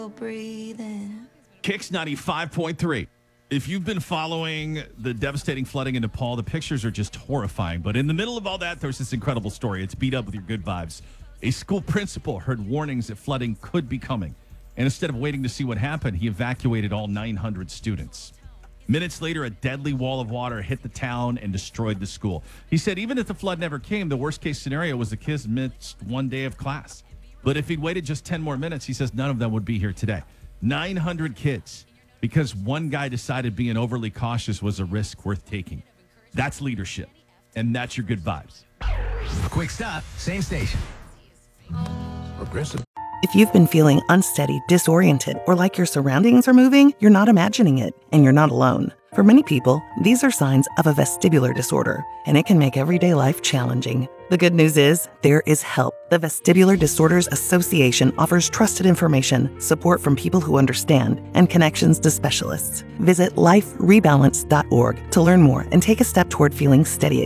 breathing. Kicks 95.3. If you've been following the devastating flooding in Nepal, the pictures are just horrifying. But in the middle of all that, there's this incredible story. It's beat up with your good vibes. A school principal heard warnings that flooding could be coming. And instead of waiting to see what happened, he evacuated all 900 students. Minutes later, a deadly wall of water hit the town and destroyed the school. He said even if the flood never came, the worst-case scenario was the kids missed one day of class. But if he'd waited just 10 more minutes, he says none of them would be here today. 900 kids, because one guy decided being overly cautious was a risk worth taking. That's leadership, and that's your good vibes. Quick stop, same station. Progressive. If you've been feeling unsteady, disoriented, or like your surroundings are moving, you're not imagining it, and you're not alone. For many people, these are signs of a vestibular disorder, and it can make everyday life challenging. The good news is, there is help. The Vestibular Disorders Association offers trusted information, support from people who understand, and connections to specialists. Visit liferebalance.org to learn more and take a step toward feeling steady